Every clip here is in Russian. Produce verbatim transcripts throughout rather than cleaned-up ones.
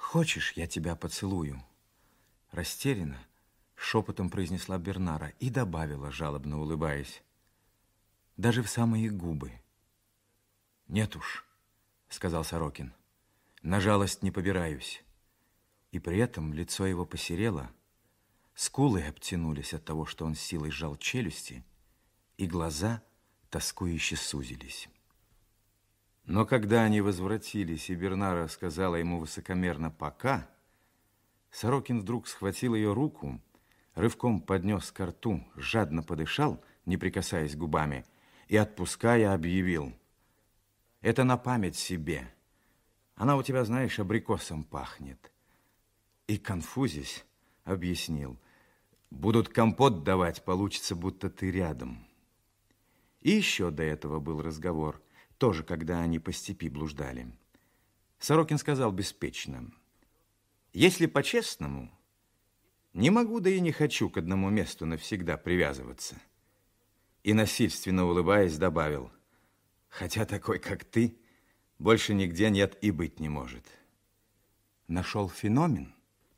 Хочешь, я тебя поцелую? Растерянно, шепотом произнесла Бернара и добавила, жалобно улыбаясь. Даже в самые губы. Нет уж, сказал Сорокин, на жалость не побираюсь. И при этом лицо его посерело, скулы обтянулись от того, что он с силой сжал челюсти, и глаза тоскующе сузились. Но когда они возвратились, и Бернара сказала ему высокомерно «пока», Сорокин вдруг схватил ее руку, рывком поднес ко рту, жадно подышал, не прикасаясь губами, и, отпуская, объявил: «Это на память себе. Она у тебя, знаешь, абрикосом пахнет». И, конфузясь, объяснил: «Будут компот давать, получится, будто ты рядом». И еще до этого был разговор, тоже когда они по степи блуждали. Сорокин сказал беспечно: «Если по-честному, не могу, да и не хочу к одному месту навсегда привязываться». И, насильственно улыбаясь, добавил: «Хотя такой, как ты, больше нигде нет и быть не может». Нашел феномен?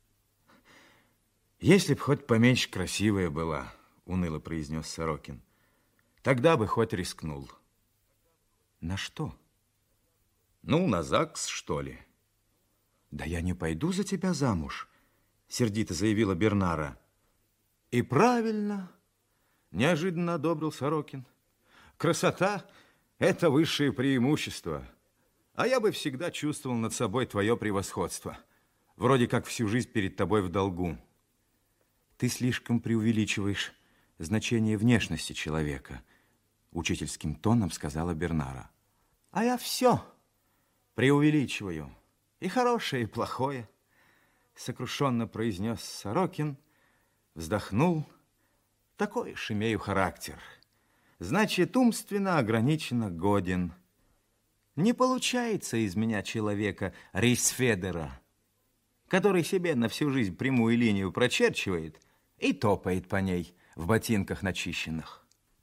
«Если б хоть поменьше красивая была, — уныло произнес Сорокин, — тогда бы хоть рискнул». «На что?» «Ну, на ЗАГС, что ли». «Да я не пойду за тебя замуж», — сердито заявила Бернара. «И правильно», — неожиданно одобрил Сорокин. «Красота — это высшее преимущество, а я бы всегда чувствовал над собой твое превосходство, вроде как всю жизнь перед тобой в долгу». «Ты слишком преувеличиваешь значение внешности человека», — учительским тоном сказала Бернара. «А я все преувеличиваю, и хорошее, и плохое», — сокрушенно произнес Сорокин, вздохнул. «Такой уж имею характер. Значит, умственно ограниченно годен. Не получается из меня человека Рейсфедера, который себе на всю жизнь прямую линию прочерчивает и топает по ней в ботинках начищенных».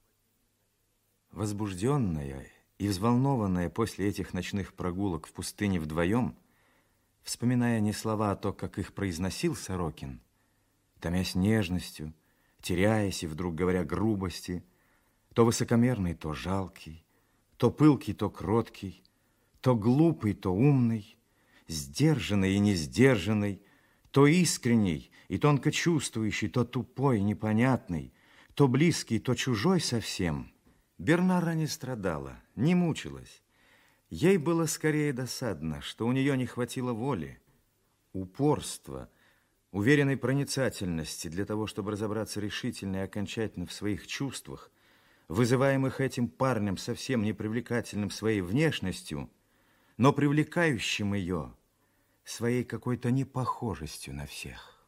Возбужденная и взволнованная после этих ночных прогулок в пустыне вдвоем, вспоминая не слова, а то, как их произносил Сорокин, томясь нежностью, теряясь и вдруг говоря грубости, то высокомерный, то жалкий, то пылкий, то кроткий, то глупый, то умный, сдержанный и несдержанный, то искренний и тонко чувствующий, то тупой, непонятный, то близкий, то чужой совсем, Бернара не страдала, не мучилась. Ей было скорее досадно, что у нее не хватило воли, упорства, уверенной проницательности для того, чтобы разобраться решительно и окончательно в своих чувствах, вызываемых этим парнем совсем непривлекательным своей внешностью, но привлекающим ее своей какой-то непохожестью на всех.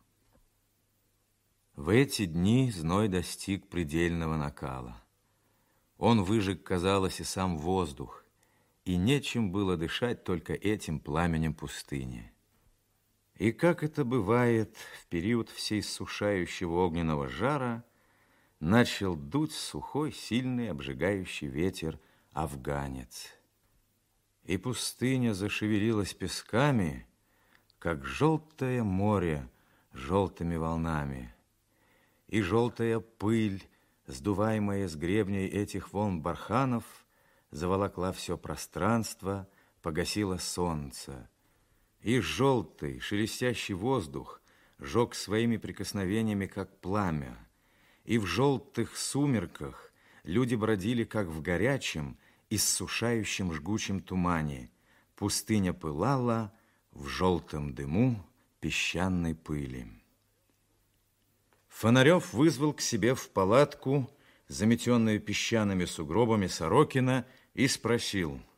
В эти дни зной достиг предельного накала. Он выжег, казалось, и сам воздух, и нечем было дышать только этим пламенем пустыни. И как это бывает в период всеиссушающего огненного жара, начал дуть сухой, сильный, обжигающий ветер афганец. И пустыня зашевелилась песками, как желтое море желтыми волнами. И желтая пыль, сдуваемая с гребней этих волн барханов, заволокла все пространство, погасила солнце. И желтый, шелестящий воздух жег своими прикосновениями, как пламя. И в желтых сумерках люди бродили, как в горячем, иссушающем жгучем тумане. Пустыня пылала в желтом дыму песчаной пыли. Фонарев вызвал к себе в палатку, заметенную песчаными сугробами, Сорокина, и спросил: